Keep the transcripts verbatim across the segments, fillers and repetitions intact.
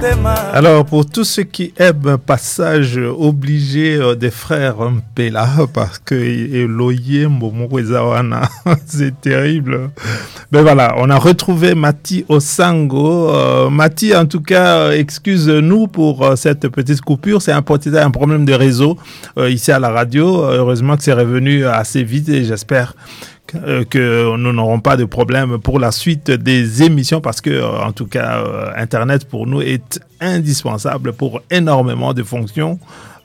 Alors, pour tous ceux qui aiment passage obligé des frères Mpela, parce que Eloye Mbomowezawana, c'est terrible. Mais voilà, on a retrouvé Mati Osango. Euh, Mati, en tout cas, excuse-nous pour euh, cette petite coupure. C'est un, un problème de réseau euh, ici à la radio. Heureusement que c'est revenu assez vite et j'espère Euh, que nous n'aurons pas de problème pour la suite des émissions parce que, euh, en tout cas, euh, Internet pour nous est indispensable pour énormément de fonctions.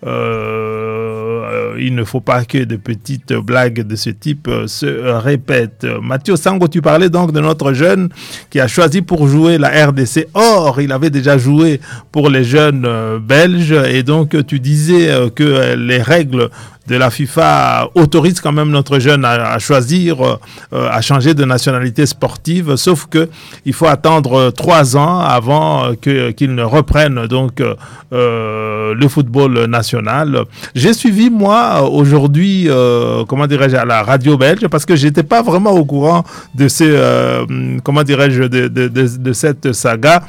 Euh, il ne faut pas que de petites blagues de ce type euh, se répètent. Mathieu Sango, tu parlais donc de notre jeune qui a choisi pour jouer la R D C. Or, il avait déjà joué pour les jeunes euh, belges et donc tu disais euh, que les règles de la FIFA autorise quand même notre jeune à, à choisir, euh, à changer de nationalité sportive, sauf que il faut attendre trois ans avant que qu'il ne reprenne donc euh, le football national. J'ai suivi moi aujourd'hui, euh, comment dirais-je, à la radio belge parce que j'étais pas vraiment au courant de ces, euh, comment dirais-je, de, de, de, de cette saga.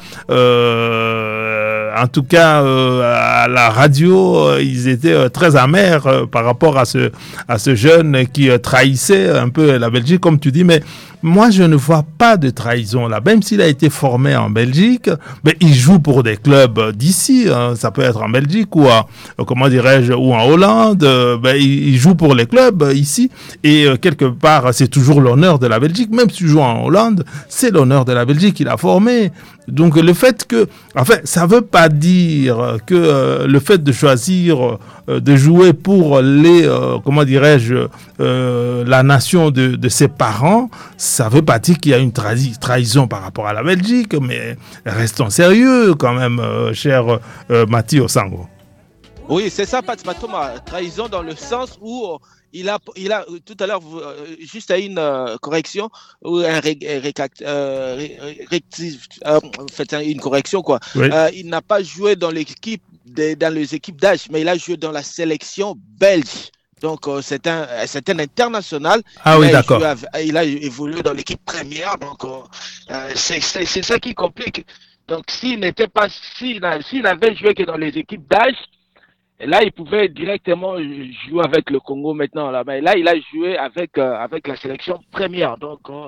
Euh, en tout cas, euh, à la radio, euh, ils étaient euh, très amers euh, par rapport à ce, à ce jeune qui euh, trahissait un peu la Belgique, comme tu dis, mais moi, je ne vois pas de trahison là. Même s'il a été formé en Belgique, mais il joue pour des clubs d'ici. Hein. Ça peut être en Belgique ou à, comment dirais-je, ou en Hollande. Ben, il joue pour les clubs ici. Et euh, quelque part, c'est toujours l'honneur de la Belgique. Même si tu joues en Hollande, c'est l'honneur de la Belgique qu'il a formé. Donc le fait que, en fait, ça veut pas dire que euh, le fait de choisir euh, de jouer pour les, euh, comment dirais-je, euh, la nation de, de ses parents, ça veut pas dire qu'il y a une trahi- trahison par rapport à la Belgique, mais restons sérieux quand même, euh, cher euh, Mati Osango. Oui, c'est ça, Pat Matoma. Trahison dans le sens où euh, il a, il a tout à l'heure, euh, juste à une euh, correction, ou un ré, ré, euh, ré, rectif, euh, en fait, une correction, quoi. Oui. Euh, il n'a pas joué dans l'équipe, de, dans les équipes d'âge, mais il a joué dans la sélection belge. Donc, euh, c'est, un, c'est un international. Ah il oui, a d'accord. Joué, il a évolué dans l'équipe première. Donc, euh, c'est, c'est, c'est ça qui complique. Donc, s'il n'était pas, s'il, s'il n'avait joué que dans les équipes d'âge, là, il pouvait directement jouer avec le Congo maintenant. Là, mais là, il a joué avec, euh, avec la sélection première. Donc, euh,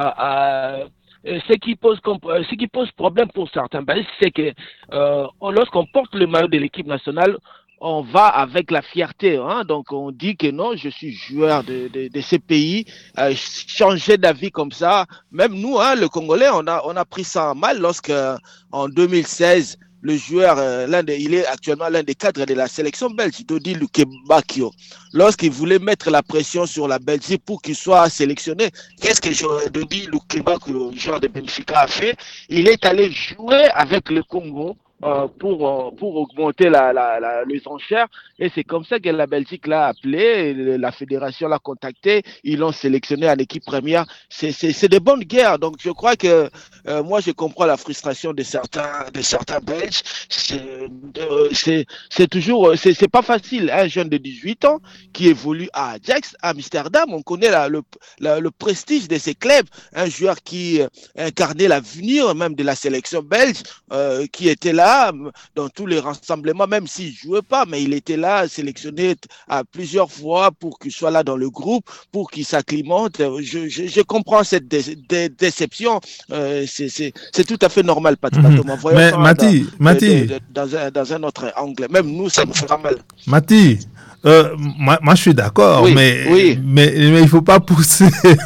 euh, ce qui pose, ce qui pose problème pour certains Belges, c'est que euh, lorsqu'on porte le maillot de l'équipe nationale, on va avec la fierté, hein? Donc on dit que non, je suis joueur de, de, de ces pays, euh, changer d'avis comme ça. Même nous, hein, le Congolais, on a, on a pris ça mal lorsque en deux mille seize, le joueur, euh, l'un de, il est actuellement l'un des cadres de la sélection belge, Dodi Lukebakio. Lorsqu'il voulait mettre la pression sur la Belgique pour qu'il soit sélectionné, qu'est-ce que Dodi Lukebakio, le joueur de Benfica, a fait? Il est allé jouer avec le Congo. Euh, pour euh, pour augmenter la, la, la, les enchères, et c'est comme ça que la Belgique l'a appelé, la fédération l'a contacté, ils l'ont sélectionné en équipe première. C'est c'est c'est de bonnes guerres. Donc je crois que euh, moi je comprends la frustration de certains de certains Belges. C'est euh, c'est c'est toujours c'est c'est pas facile. Un jeune de dix-huit ans qui évolue à Ajax, à Amsterdam, on connaît la, le la, le prestige de ces clubs. Un joueur qui euh, incarnait l'avenir même de la sélection belge, euh, qui était là dans tous les rassemblements, même s'il ne jouait pas, mais il était là, sélectionné à plusieurs fois pour qu'il soit là dans le groupe, pour qu'il s'acclimate. Je, je, je comprends cette dé- dé- déception. Euh, c'est, c'est, c'est tout à fait normal, Pat Thomas. Mmh. Mais Mati, dans, Mati. De, de, dans, un, dans un autre angle. Même nous, ça nous fera mal. Mati, Euh, moi, moi, je suis d'accord, oui, mais, oui. mais mais il faut pas pousser,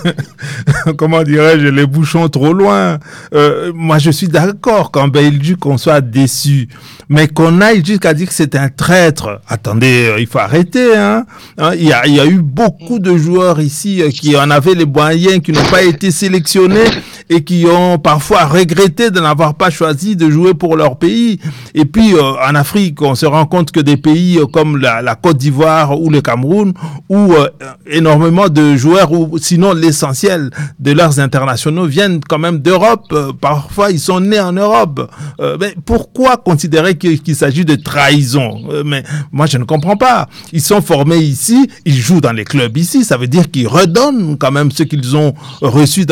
comment dirais-je, les bouchons trop loin. Euh, moi, je suis d'accord qu'en Belgique, on soit déçu, mais qu'on aille jusqu'à dire que c'est un traître. Attendez, euh, il faut arrêter, hein. hein il y a il y a eu beaucoup de joueurs ici euh, qui en avaient les moyens, qui n'ont pas été sélectionnés et qui ont parfois regretté de n'avoir pas choisi de jouer pour leur pays. Et puis euh, en Afrique, on se rend compte que des pays euh, comme la, la Côte d'Ivoire ou le Cameroun, où euh, énormément de joueurs, ou sinon l'essentiel de leurs internationaux viennent quand même d'Europe. Euh, parfois, ils sont nés en Europe. Euh, mais pourquoi considérer qu'il, qu'il s'agit de trahison? euh, Mais moi, je ne comprends pas. Ils sont formés ici, ils jouent dans les clubs ici. Ça veut dire qu'ils redonnent quand même ce qu'ils ont reçu dans